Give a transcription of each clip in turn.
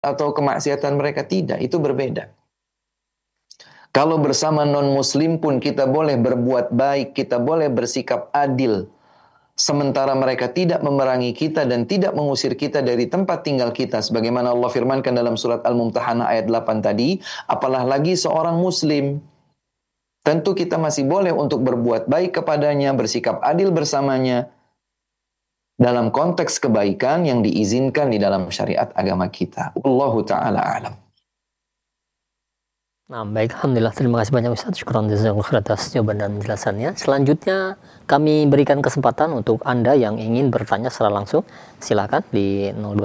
atau kemaksiatan mereka, tidak, itu berbeda. Kalau bersama non-muslim pun kita boleh berbuat baik, kita boleh bersikap adil, sementara mereka tidak memerangi kita dan tidak mengusir kita dari tempat tinggal kita. Sebagaimana Allah firmankan dalam surat Al-Mumtahanah ayat 8 tadi, apalah lagi seorang muslim. Tentu kita masih boleh untuk berbuat baik kepadanya, bersikap adil bersamanya, dalam konteks kebaikan yang diizinkan di dalam syariat agama kita. Wallahu ta'ala a'lam. Nah, baik, alhamdulillah, terima kasih banyak Ustaz. Syukran jazakallahu atas jawaban dan penjelasannya. Selanjutnya kami berikan kesempatan untuk Anda yang ingin bertanya secara langsung. Silakan di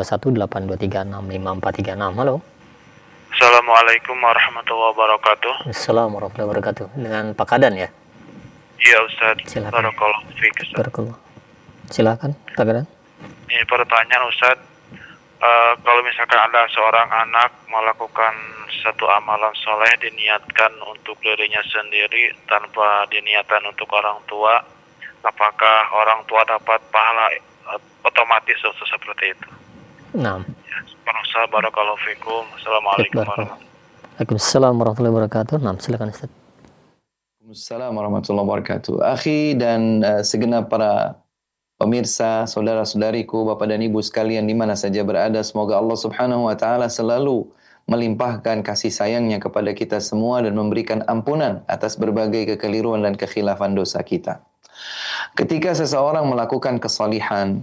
0218236543. Halo. Assalamualaikum warahmatullahi wabarakatuh. Assalamualaikum warahmatullahi wabarakatuh. Dengan Pak Kadan ya? Iya Ustaz. Silakan. Barakallahu fiik Ustaz. Barakallahu. Silakan Pak Kadan. Ini pertanyaan Ustaz. Kalau misalkan ada seorang anak melakukan satu amalan soleh diniatkan untuk dirinya sendiri tanpa diniatkan untuk orang tua, apakah orang tua dapat pahala otomatis seperti itu? Nah. Ustaz, barakallahu fikum. Assalamualaikum warahmatullahi wabarakatuh. Waalaikumsalam warahmatullahi wabarakatuh. Nah, silakan Ustaz. Waalaikumsalam warahmatullahi wabarakatuh. Akhi dan segenap para pemirsa, saudara-saudariku, Bapak dan Ibu sekalian di mana saja berada, semoga Allah Subhanahu wa taala selalu melimpahkan kasih sayangnya kepada kita semua dan memberikan ampunan atas berbagai kekeliruan dan kekhilafan dosa kita. Ketika seseorang melakukan kesalihan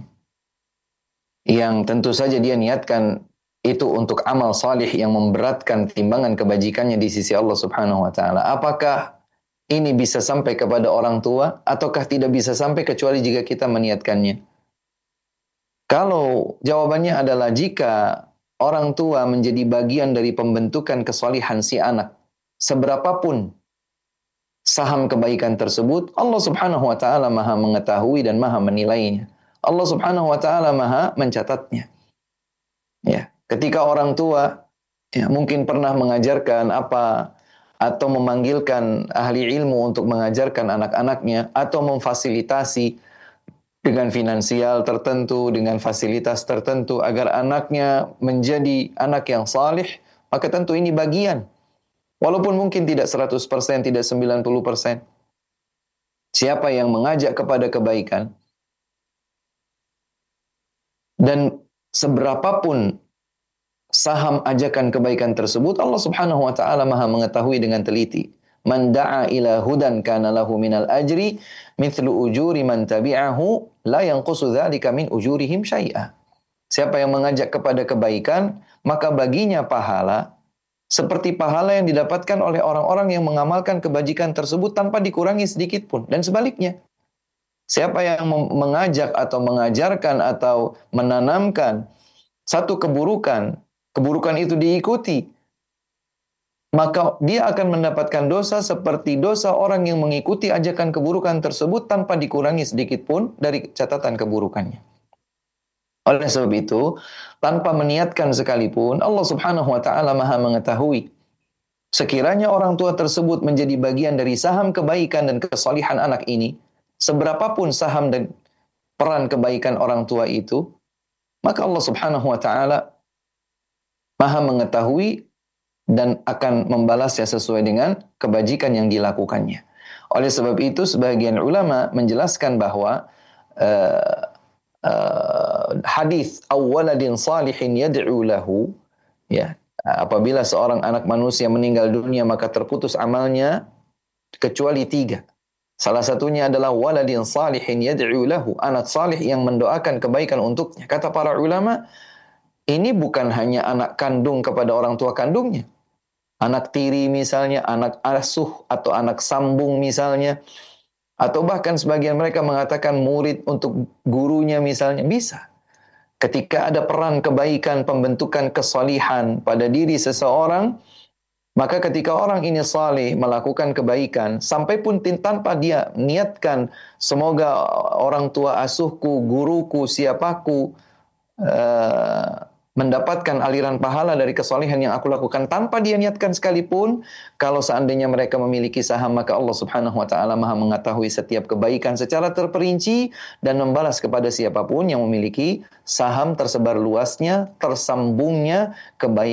yang tentu saja dia niatkan itu untuk amal salih yang memberatkan timbangan kebajikannya di sisi Allah Subhanahu wa taala, apakah ini bisa sampai kepada orang tua ataukah tidak bisa sampai kecuali jika kita meniatkannya? Kalau jawabannya adalah jika orang tua menjadi bagian dari pembentukan kesalihan si anak, seberapapun saham kebaikan tersebut, Allah Subhanahu wa taala Maha mengetahui dan Maha menilainya. Allah Subhanahu wa taala Maha mencatatnya. Ya, ketika orang tua mungkin pernah mengajarkan apa atau memanggilkan ahli ilmu untuk mengajarkan anak-anaknya atau memfasilitasi dengan finansial tertentu, dengan fasilitas tertentu agar anaknya menjadi anak yang salih, maka tentu ini bagian. Walaupun mungkin tidak 100%, tidak 90%. Siapa yang mengajak kepada kebaikan dan seberapapun saham ajakan kebaikan tersebut, Allah Subhanahu wa taala Maha mengetahui dengan teliti. Man da'a ila hudan kana lahu minal ajri mithlu ujuri man tabi'ahu la yanqusu dzalika min ujurihim syai'a. Siapa yang mengajak kepada kebaikan, maka baginya pahala seperti pahala yang didapatkan oleh orang-orang yang mengamalkan kebajikan tersebut tanpa dikurangi sedikit pun. Dan sebaliknya, siapa yang mengajak atau mengajarkan atau menanamkan satu keburukan itu diikuti, maka dia akan mendapatkan dosa seperti dosa orang yang mengikuti ajakan keburukan tersebut tanpa dikurangi sedikit pun dari catatan keburukannya. Oleh sebab itu, tanpa meniatkan sekalipun, Allah Subhanahu wa taala Maha mengetahui. Sekiranya orang tua tersebut menjadi bagian dari saham kebaikan dan kesalihan anak ini, seberapapun saham dan peran kebaikan orang tua itu, maka Allah Subhanahu wa taala Maha mengetahui dan akan membalasnya sesuai dengan kebajikan yang dilakukannya. Oleh sebab itu, sebagian ulama menjelaskan bahwa hadis awwaladin salihin yad'u lahu, ya, apabila seorang anak manusia meninggal dunia maka terputus amalnya kecuali 3. Salah satunya adalah waladin salihin yad'u lahu, anak salih yang mendoakan kebaikan untuknya. Kata para ulama, ini bukan hanya anak kandung kepada orang tua kandungnya. Anak tiri misalnya, anak asuh atau anak sambung misalnya. Atau bahkan sebagian mereka mengatakan murid untuk gurunya misalnya. Bisa. Ketika ada peran kebaikan, pembentukan kesalihan pada diri seseorang, maka ketika orang ini salih melakukan kebaikan, sampai pun tanpa dia niatkan, semoga orang tua asuhku, guruku, siapaku, mendapatkan aliran pahala dari kesolehan yang aku lakukan tanpa dia niatkan sekalipun, kalau seandainya mereka memiliki saham, maka Allah Subhanahu wa taala Maha mengetahui setiap kebaikan secara terperinci dan membalas kepada siapapun yang memiliki saham tersebar luasnya, tersambungnya kebaikan